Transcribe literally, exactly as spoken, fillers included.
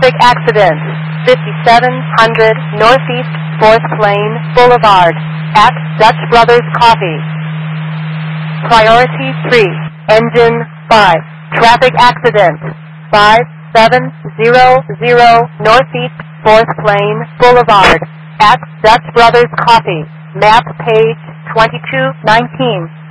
Traffic accident. fifty-seven hundred Northeast fourth Lane Boulevard at Dutch Brothers Coffee. Priority three. Engine five. Traffic accident. five seven zero zero Northeast fourth Lane Boulevard at Dutch Brothers Coffee. Map page twenty-two nineteen.